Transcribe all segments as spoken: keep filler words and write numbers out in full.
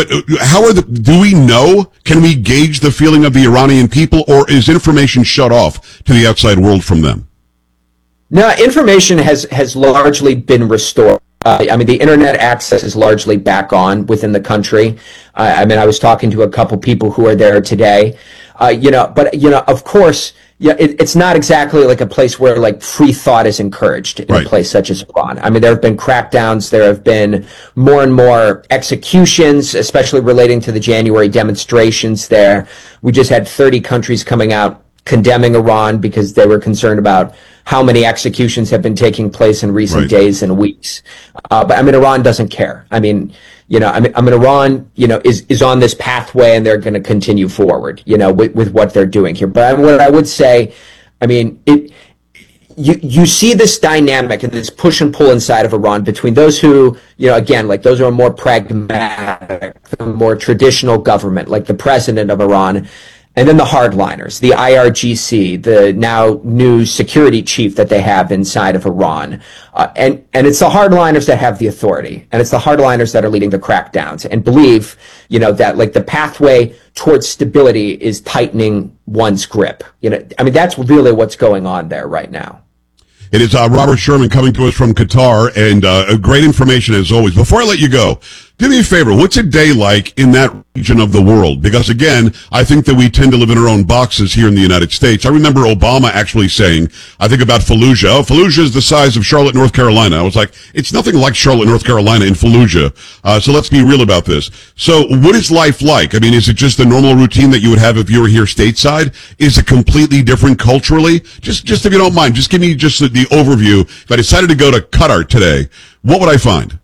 but how are the, do we know, can we gauge the feeling of the Iranian people, or is information shut off to the outside world from them? No, information has, has largely been restored. Uh, I mean, the internet access is largely back on within the country. Uh, I mean, I was talking to a couple people who are there today. Uh, you know, but, you know, of course, yeah, it, it's not exactly like a place where like free thought is encouraged in right. a place such as Iran. I mean, there have been crackdowns. There have been more and more executions, especially relating to the January demonstrations there. We just had thirty countries coming out condemning Iran because they were concerned about how many executions have been taking place in recent right. days and weeks. Uh, but I mean, Iran doesn't care. I mean, you know, I mean, I mean, Iran, you know, is, is on this pathway, and they're going to continue forward, you know, with, with what they're doing here. But what I would say, I mean, it, you, you see this dynamic and this push and pull inside of Iran between those who, you know, again, like those who are more pragmatic, the more traditional government, like the president of Iran, and then the hardliners, the I R G C, the now new security chief that they have inside of Iran. Uh, and, and it's the hardliners that have the authority. And it's the hardliners that are leading the crackdowns and believe, you know, that like the pathway towards stability is tightening one's grip. You know, I mean, that's really what's going on there right now. It is uh, Robert Sherman coming to us from Qatar, and uh, great information as always. Before I let you go, do me a favor. What's a day like in that region of the world? Because, again, I think that we tend to live in our own boxes here in the United States. I remember Obama actually saying, I think about Fallujah, oh, Fallujah is the size of Charlotte, North Carolina. I was like, it's nothing like Charlotte, North Carolina in Fallujah. Uh, so let's be real about this. So what is life like? I mean, is it just the normal routine that you would have if you were here stateside? Is it completely different culturally? Just, just if you don't mind, just give me just the, the overview. If I decided to go to Qatar today, what would I find?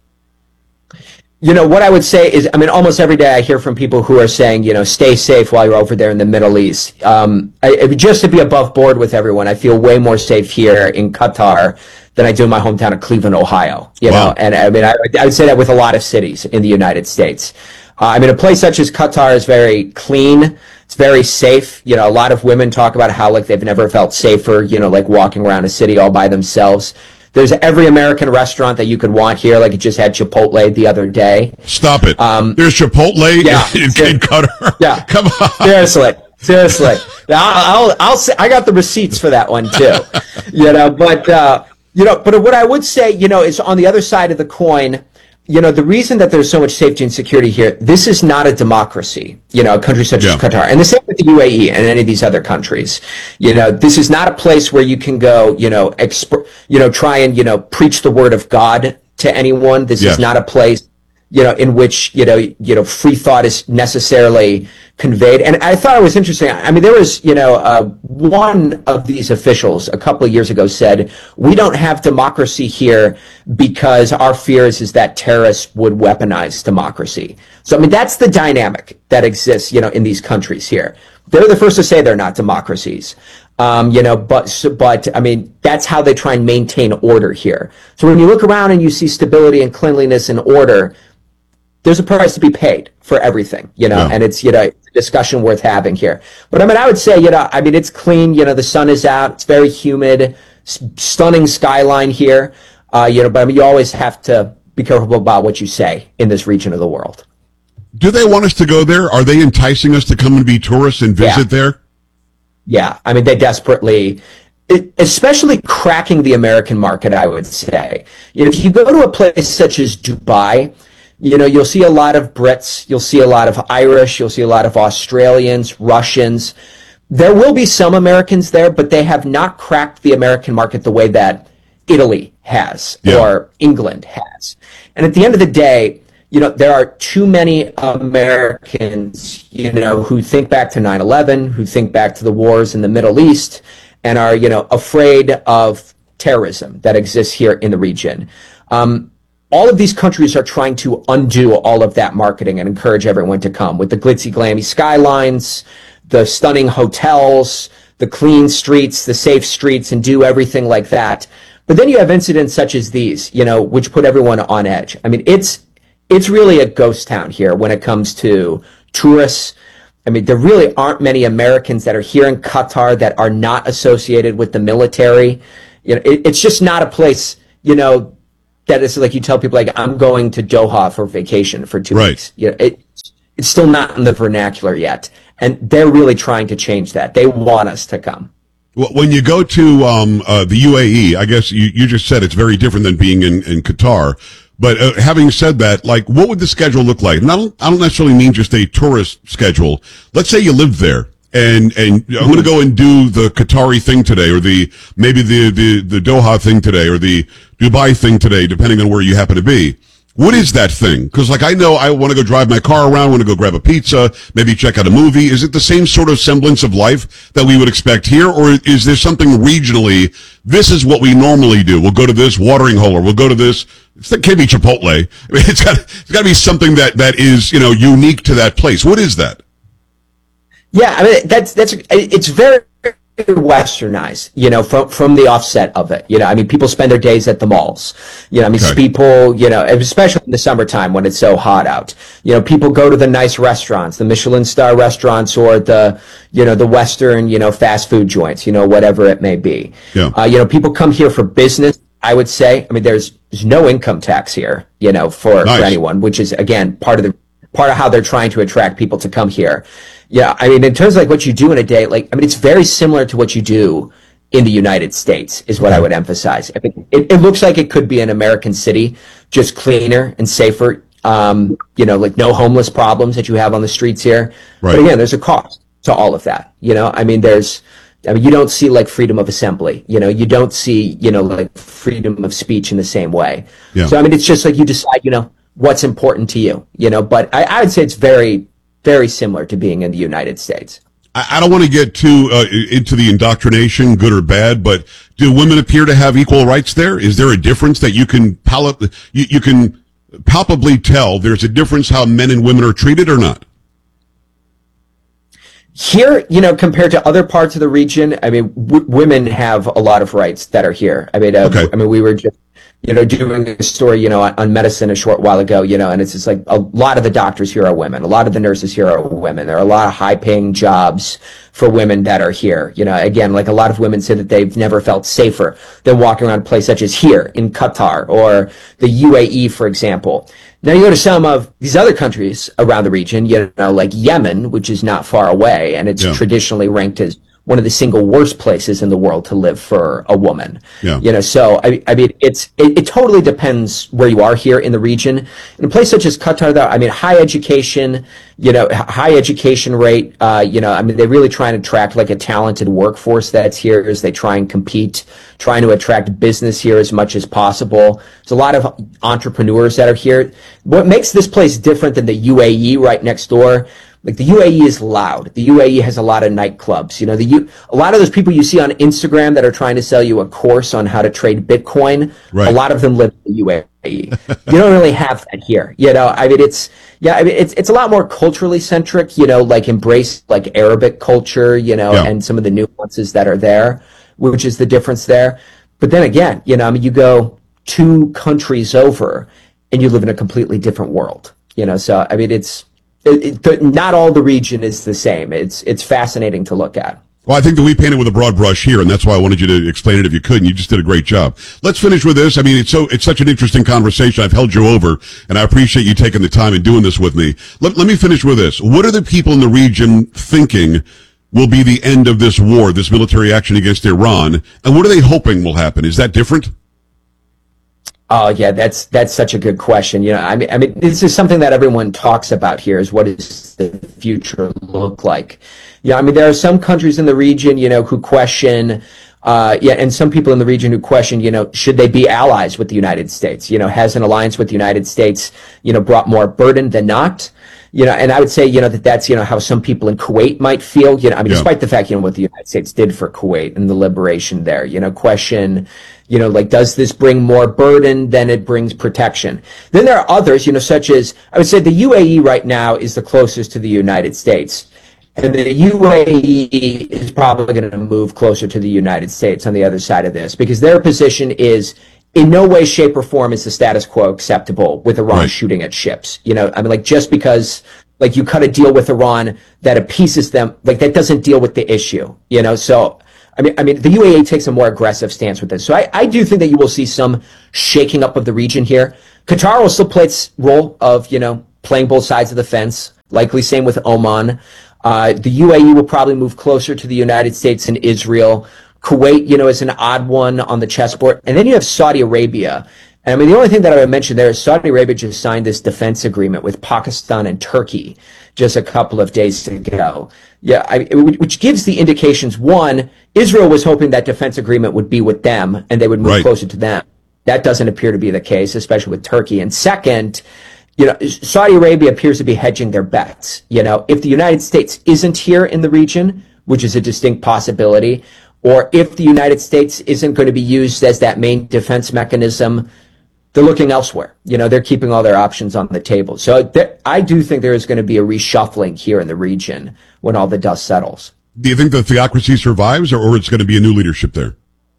You know, what I would say is, I mean, almost every day I hear from people who are saying, you know, stay safe while you're over there in the Middle East. Um, I, just to be above board with everyone, I feel way more safe here in Qatar than I do in my hometown of Cleveland, Ohio. You wow. know, and I mean, I, I would say that with a lot of cities in the United States. Uh, I mean, a place such as Qatar is very clean. It's very safe. You know, a lot of women talk about how like they've never felt safer, you know, like walking around a city all by themselves. There's every American restaurant that you could want here. Like it just had Chipotle the other day. Stop it. Um, There's Chipotle yeah, in, in Qatar. Yeah. Come on. Seriously. Seriously. I'll, I'll, I'll say, I got the receipts for that one too. you know, but, uh, you know, but what I would say, you know, is on the other side of the coin, you know, the reason that there's so much safety and security here, this is not a democracy, you know, a country such yeah. as Qatar. And the same with the U A E and any of these other countries. You know, this is not a place where you can go, you know, exp- you know, try and, you know, preach the word of God to anyone. This yeah. is not a place, you know, in which, you know, you know, free thought is necessarily conveyed. And I thought it was interesting. I mean, there was, you know, uh, one of these officials a couple of years ago said, we don't have democracy here because our fears is that terrorists would weaponize democracy. So, I mean, that's the dynamic that exists, you know, in these countries here. They're the first to say they're not democracies. Um, you know, but, but, I mean, that's how they try and maintain order here. So when you look around and you see stability and cleanliness and order, there's a price to be paid for everything, you know, yeah. and it's, you know, a discussion worth having here. But I mean, I would say, you know, I mean, it's clean, you know, the sun is out, it's very humid, stunning skyline here, uh, you know, but I mean, you always have to be careful about what you say in this region of the world. Do they want us to go there? Are they enticing us to come and be tourists and visit yeah. there? Yeah, I mean, they desperately, it, especially cracking the American market, I would say. You know, if you go to a place such as Dubai, you know, you'll see a lot of Brits, you'll see a lot of Irish, you'll see a lot of Australians, Russians. There will be some Americans there, but they have not cracked the American market the way that Italy has yeah. or England has. And at the end of the day, you know, there are too many Americans, you know, who think back to nine eleven, who think back to the wars in the Middle East, and are, you know, afraid of terrorism that exists here in the region. Um, all of these countries are trying to undo all of that marketing and encourage everyone to come with the glitzy, glammy skylines, the stunning hotels, the clean streets, the safe streets, and do everything like that. But then you have incidents such as these, you know, which put everyone on edge. I mean, it's it's really a ghost town here when it comes to tourists. I mean, there really aren't many Americans that are here in Qatar that are not associated with the military. You know, it, it's just not a place, you know, that is like you tell people like, I'm going to Doha for vacation for two right. weeks. You know, it, it's still not in the vernacular yet. And they're really trying to change that. They want us to come. Well, when you go to um, uh, the U A E, I guess you, you just said it's very different than being in, in Qatar. But uh, having said that, like, what would the schedule look like? And I don't, I don't necessarily mean just a tourist schedule. Let's say you lived there, and and I'm going to go and do the Qatari thing today, or the maybe the, the the Doha thing today, or the Dubai thing today, depending on where you happen to be. What is that thing? Because, like, I know I want to go drive my car around, want to go grab a pizza, maybe check out a movie. Is it the same sort of semblance of life that we would expect here, or is there something regionally? This is what we normally do. We'll go to this watering hole, or we'll go to this. It can't be Chipotle. I mean, it's got it's got to be something that that is, you know, unique to that place. What is that? Yeah, I mean, that's that's it's very westernized, you know, from from the offset of it. You know, I mean, people spend their days at the malls. You know, I mean, Okay. people, you know, especially in the summertime when it's so hot out. You know, people go to the nice restaurants, the Michelin star restaurants, or the, you know, the Western, you know, fast food joints, you know, whatever it may be. Yeah. Uh, you know, people come here for business, I would say. I mean, there's there's no income tax here, you know, for, Nice. for anyone, which is, again, part of the part of how they're trying to attract people to come here. Yeah, I mean, in terms of like what you do in a day, like, I mean, it's very similar to what you do in the United States, is what I would emphasize. I mean, it, it looks like it could be an American city, just cleaner and safer. Um, you know, like no homeless problems that you have on the streets here. Right. But again, there's a cost to all of that. You know, I mean, there's, I mean, you don't see like freedom of assembly. You know, you don't see, you know, like freedom of speech in the same way. Yeah. So, I mean, it's just like you decide, you know, what's important to you, you know, but I, I would say it's very, very similar to being in the United States. I, I don't want to get too uh, into the indoctrination, good or bad, but do women appear to have equal rights there? Is there a difference that you can pal- you, you can palpably tell there's a difference how men and women are treated or not? Here, you know, compared to other parts of the region, I mean, w- women have a lot of rights that are here. I mean, uh, Okay. I mean, we were just, you know, doing a story, you know, on, on medicine a short while ago, you know, and it's just like a lot of the doctors here are women. A lot of the nurses here are women. There are a lot of high paying jobs for women that are here. You know, again, like a lot of women say that they've never felt safer than walking around a place such as here in Qatar or the U A E, for example. Now you go to some of these other countries around the region, you know, like Yemen, which is not far away, and it's Yeah. traditionally ranked as one of the single worst places in the world to live for a woman. Yeah. You know, so I, I mean, it's it, it totally depends where you are here in the region. In a place such as Qatar, though, I mean, high education, you know, h- high education rate. Uh, you know, I mean, they really try and attract like a talented workforce that's here as they try and compete, trying to attract business here as much as possible. There's a lot of entrepreneurs that are here. What makes this place different than the U A E right next door? Like the U A E is loud. The U A E has a lot of nightclubs. You know, the U, a lot of those people you see on Instagram that are trying to sell you a course on how to trade Bitcoin, Right. a lot of them live in the U A E. You don't really have that here. You know, I mean, it's, yeah, I mean, it's, it's a lot more culturally centric, you know, like embrace like Arabic culture, you know, Yeah. and some of the nuances that are there, which is the difference there. But then again, you know, I mean, you go two countries over and you live in a completely different world, you know, so, I mean, it's, it, it, the, not all the region is the same. It's it's fascinating to look at. Well, I think that we painted with a broad brush here, and that's why I wanted you to explain it if you could, and you just did a great job. Let's finish with this. I mean, it's so it's such an interesting conversation. I've held you over, and I appreciate you taking the time and doing this with me. Let, let me finish with this. What are the people in the region thinking will be the end of this war, this military action against Iran, and what are they hoping will happen? Is that different? Oh yeah, that's that's such a good question. You know, I mean, I mean, this is something that everyone talks about here. Is what does the future look like? Yeah, I mean, there are some countries in the region, you know, who question. Uh, yeah, and some people in the region who question, you know, should they be allies with the United States? You know, has an alliance with the United States, you know, brought more burden than not? You know, and I would say, you know, that that's, you know, how some people in Kuwait might feel, you know, I mean, Yeah. despite the fact, you know, what the United States did for Kuwait and the liberation there, you know, question, you know, like, does this bring more burden than it brings protection? Then there are others, you know, such as, I would say the U A E right now is the closest to the United States. And the U A E is probably going to move closer to the United States on the other side of this, because their position is in no way, shape, or form is the status quo acceptable with Iran Right. shooting at ships. You know, I mean, like, just because, like, you cut a deal with Iran that appeases them, like, that doesn't deal with the issue, you know? So, I mean, I mean, the U A E takes a more aggressive stance with this. So I, I do think that you will see some shaking up of the region here. Qatar will still play its role of, you know, playing both sides of the fence. likely same with Oman. Uh, the U A E will probably move closer to the United States and Israel. Kuwait, you know, is an odd one on the chessboard. And then you have Saudi Arabia. And I mean, the only thing that I would mention there is Saudi Arabia just signed this defense agreement with Pakistan and Turkey just a couple of days ago. Yeah, I, which gives the indications. One, Israel was hoping that defense agreement would be with them and they would move right. closer to them. That doesn't appear to be the case, especially with Turkey. And second, you know, Saudi Arabia appears to be hedging their bets. You know, if the United States isn't here in the region, which is a distinct possibility, or if the United States isn't going to be used as that main defense mechanism, they're looking elsewhere. You know, they're keeping all their options on the table. So there, I do think there is going to be a reshuffling here in the region when all the dust settles. Do you think the theocracy survives, or, or it's going to be a new leadership there?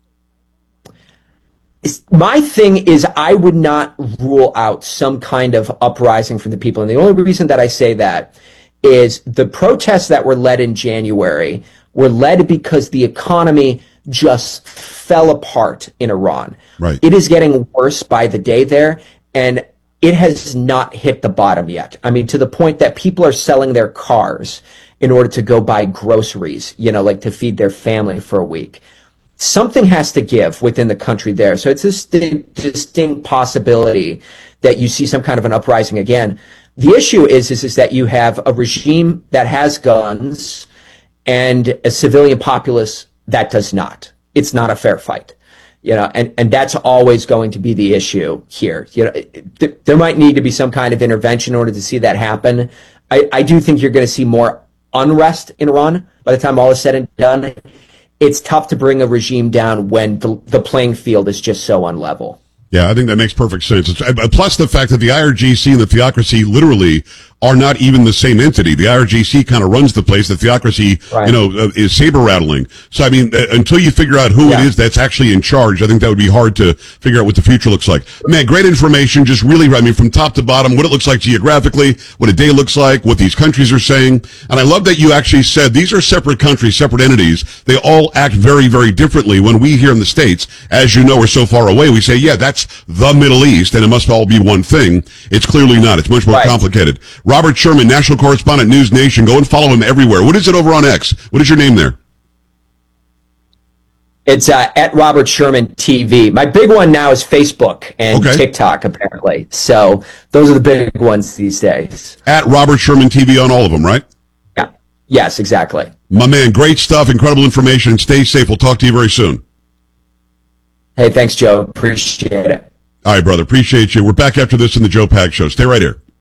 My thing is, I would not rule out some kind of uprising from the people. And the only reason that I say that is the protests that were led in January were led because the economy just fell apart in Iran. Right. It is getting worse by the day there, and it has not hit the bottom yet. I mean, to the point that people are selling their cars in order to go buy groceries, you know, like to feed their family for a week. Something has to give within the country there. So it's a distinct possibility that you see some kind of an uprising again. The issue is, is, is that you have a regime that has guns and a civilian populace that does not. It's not a fair fight, you know, and, and that's always going to be the issue here. You know, th- there might need to be some kind of intervention in order to see that happen. I, I do think you're going to see more unrest in Iran by the time all is said and done. It's tough to bring a regime down when the, the playing field is just so unlevel. Yeah, I think that makes perfect sense. It's, uh, plus the fact that the I R G C and the theocracy literally are not even the same entity. The I R G C kind of runs the place. The theocracy, right. you know, uh, is saber rattling. So, I mean, uh, until you figure out who yeah. it is that's actually in charge, I think that would be hard to figure out what the future looks like. Man, great information. Just really, I mean, from top to bottom, what it looks like geographically, what a day looks like, what these countries are saying. And I love that you actually said these are separate countries, separate entities. They all act very, very differently. When we here in the States, as you know, we're so far away, we say, yeah, that's the Middle East, and it must all be one thing. It's clearly not. It's much more right. complicated. Robert Sherman, national correspondent, News Nation. Go and follow him everywhere. What is it over on X? What is your name there? It's uh, at Robert Sherman T V. My big one now is Facebook and okay. TikTok, apparently. So those are the big ones these days. At Robert Sherman T V on all of them, right? Yeah. Yes, exactly. My man, great stuff, incredible information. Stay safe. We'll talk to you very soon. Hey, thanks, Joe. Appreciate it. All right, brother. Appreciate you. We're back after this in the Joe Pags Show. Stay right here.